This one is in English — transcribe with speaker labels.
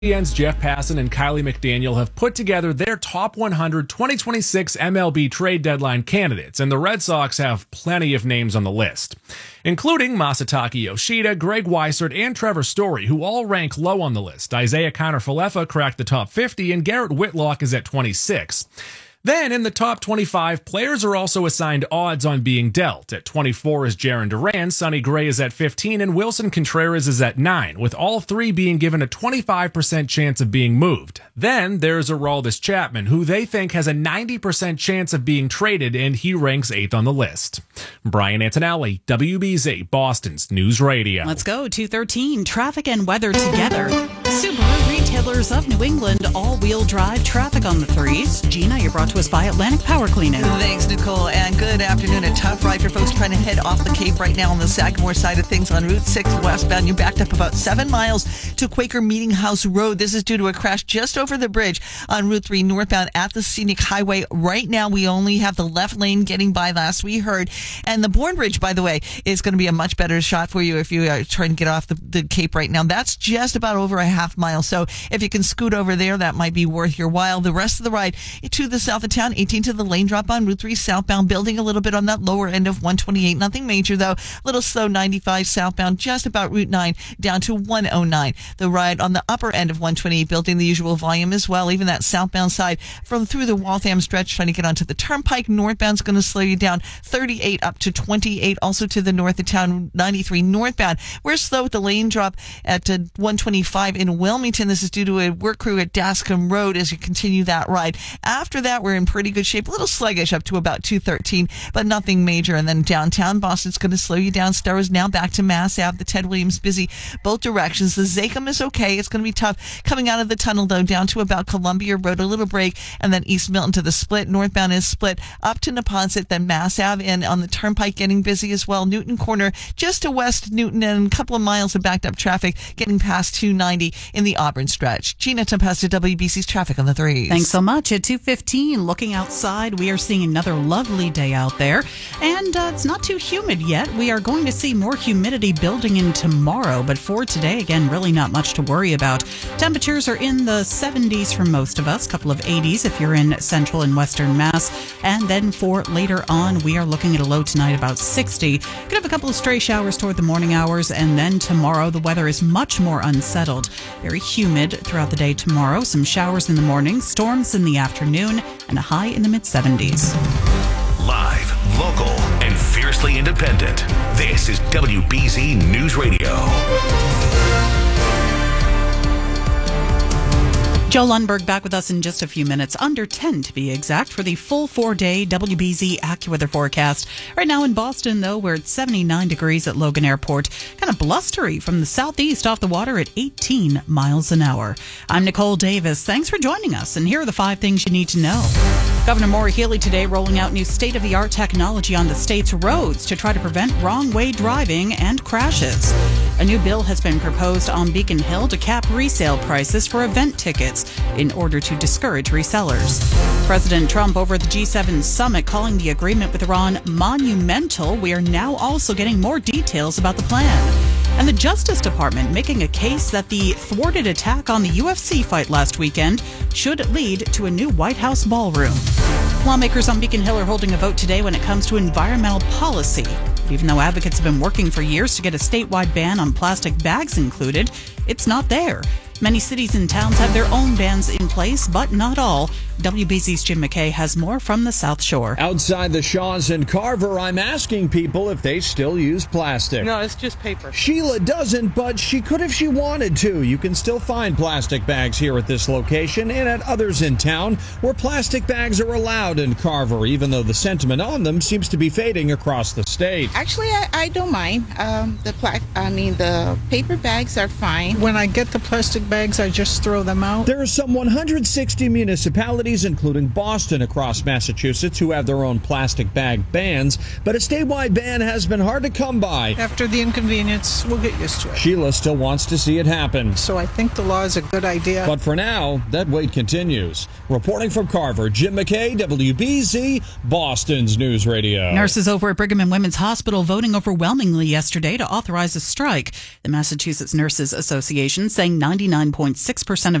Speaker 1: ESPN's Jeff Passan and Kylie McDaniel have put together their top 100 2026 MLB trade deadline candidates, and the Red Sox have plenty of names on the list, including Masataka Yoshida, Greg Weissert, and Trevor Story, who all rank low on the list. Isaiah Kiner-Falefa cracked the top 50, and Garrett Whitlock is at 26. Then, in the top 25, players are also assigned odds on being dealt. At 24 is Jarren Duran, Sonny Gray is at 15, and Wilson Contreras is at 9, with all three being given a 25% chance of being moved. Then, there's Aroldis Chapman, who they think has a 90% chance of being traded, and he ranks 8th on the list. Brian Antonelli, WBZ, Boston's News Radio.
Speaker 2: Let's go. 2:13, traffic and weather together. Subaru Retailers of New England, all-wheel drive traffic on the 3s. Gina, you're brought to us by Atlantic Power Cleaning.
Speaker 3: Thanks, Nicole, and good afternoon. A tough ride for folks trying to head off the Cape right now on the Sagamore side of things on Route 6 westbound. You backed up about 7 miles to Quaker Meeting House Road. This is due to a crash just over the bridge on Route 3 northbound at the Scenic Highway. Right now, we only have the left lane getting by last we heard. And the Bourne Bridge, by the way, is going to be a much better shot for you if you are trying to get off the Cape right now. That's just about over a half mile. So if you can scoot over there, that might be worth your while. The rest of the ride to the south of town, 18 to the lane drop on Route 3 southbound, building a little bit on that lower end of 128. Nothing major, though. A little slow 95 southbound, just about Route 9 down to 109. The ride on the upper end of 128, building the usual volume as well. Even that southbound side from through the Waltham stretch, trying to get onto the Turnpike. Northbound's going to slow you down 38 up to 28. Also to the north of town, 93 northbound. We're slow with the lane drop at 125 in Wilmington. This is due to a work crew at Dascombe Road as you continue that ride. After that, we're in pretty good shape. A little sluggish up to about 213, but nothing major. And then downtown Boston's going to slow you down. Starrow's now back to Mass Ave. The Ted Williams busy both directions. The Zachem is okay. It's going to be tough coming out of the tunnel, though, down to about Columbia Road, a little break, and then East Milton to the split. Northbound is split up to Neponset, then Mass Ave, and on the Turnpike getting busy as well. Newton Corner just to west Newton, and a couple of miles of backed up traffic getting past 290 in the Auburn stretch. Gina Tempesta, WBC's traffic on the 3s.
Speaker 2: Thanks so much. At 2:15, looking outside, we are seeing another lovely day out there, and it's not too humid yet. We are going to see more humidity building in tomorrow, but for today, again, really not much to worry about. Temperatures are in the 70s for most of us, a couple of 80s if you're in central and western Mass, and then for later on, we are looking at a low tonight about 60. Could have a couple of stray showers toward the morning hours, and then tomorrow, the weather is much more unsettled. Very humid throughout the day tomorrow. Some showers in the morning, storms in the afternoon, and a high in the mid-70s.
Speaker 4: Live, local, and fiercely independent. This is WBZ News Radio.
Speaker 2: Joe Lundberg back with us in just a few minutes, under 10 to be exact, for the full 4-day WBZ AccuWeather forecast. Right now in Boston, though, we're at 79 degrees at Logan Airport. Kind of blustery from the southeast off the water at 18 miles an hour. I'm Nicole Davis. Thanks for joining us, and here are the 5 things you need to know. Governor Maura Healey today rolling out new state-of-the-art technology on the state's roads to try to prevent wrong-way driving and crashes. A new bill has been proposed on Beacon Hill to cap resale prices for event tickets in order to discourage resellers. President Trump over at the G7 summit calling the agreement with Iran monumental. We are now also getting more details about the plan. And the Justice Department making a case that the thwarted attack on the UFC fight last weekend should lead to a new White House ballroom. Lawmakers on Beacon Hill are holding a vote today when it comes to environmental policy. Even though advocates have been working for years to get a statewide ban on plastic bags included, it's not there. Many cities and towns have their own bans in place, but not all. WBZ's Jim McKay has more from the South Shore.
Speaker 5: Outside the Shaws in Carver, I'm asking people if they still use plastic.
Speaker 6: No, it's just paper.
Speaker 5: Sheila doesn't, but she could if she wanted to. You can still find plastic bags here at this location and at others in town where plastic bags are allowed in Carver, even though the sentiment on them seems to be fading across the state.
Speaker 6: Actually, I don't mind. The paper bags are fine.
Speaker 7: When I get the plastic bags, I just throw them out.
Speaker 5: There are some 160 municipalities, including Boston, across Massachusetts, who have their own plastic bag bans, but a statewide ban has been hard to come by.
Speaker 7: After the inconvenience, we'll get used to it.
Speaker 5: Sheila still wants to see it happen.
Speaker 7: So I think the law is a good idea.
Speaker 5: But for now, that wait continues. Reporting from Carver, Jim McKay, WBZ, Boston's News Radio.
Speaker 2: Nurses over at Brigham and Women's Hospital voting overwhelmingly yesterday to authorize a strike. The Massachusetts Nurses Association saying 99 99.6% of